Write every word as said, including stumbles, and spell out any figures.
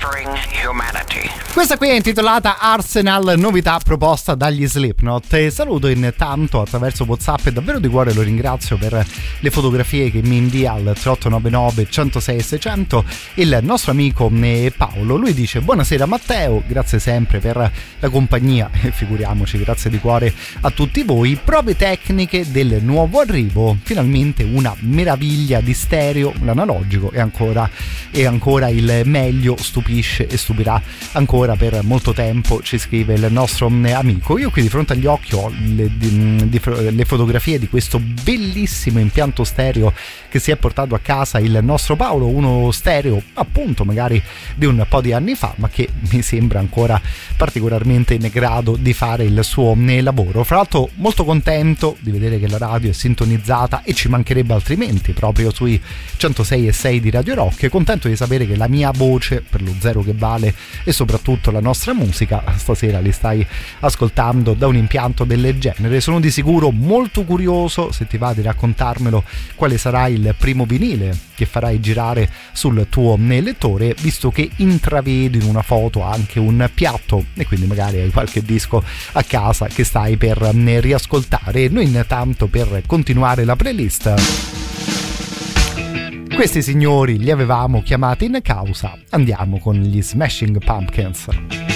Questa qui è intitolata Arsenal, novità proposta dagli Slipknot. E saluto intanto attraverso WhatsApp e davvero di cuore lo ringrazio per le fotografie che mi invia al tre otto nove nove, centosei seicento il nostro amico Paolo. Lui dice: buonasera Matteo, grazie sempre per la compagnia e figuriamoci, grazie di cuore a tutti voi. Prove tecniche del nuovo arrivo, finalmente una meraviglia di stereo, l'analogico e ancora e ancora il meglio, stupisce e stupirà ancora per molto tempo, ci scrive il nostro amico. Io qui di fronte agli occhi ho le, di, di, le fotografie di questo bellissimo impianto stereo che si è portato a casa il nostro Paolo, uno stereo appunto magari di un po' di anni fa, ma che mi sembra ancora particolarmente in grado di fare il suo lavoro. Fra l'altro molto contento di vedere che la radio è sintonizzata, e ci mancherebbe altrimenti, proprio sui centosei e sei di Radio Rock. Contento di sapere che la mia voce, per lo zero che vale, e soprattutto la nostra musica stasera li stai ascoltando da un impianto del genere. Sono di sicuro molto curioso, se ti va, di raccontarmelo quale sarà il primo vinile che farai girare sul tuo lettore, visto che intravedo in una foto anche un piatto e quindi magari hai qualche disco a casa che stai per riascoltare. Noi intanto, per continuare la playlist, questi signori li avevamo chiamati in causa, andiamo con gli Smashing Pumpkins.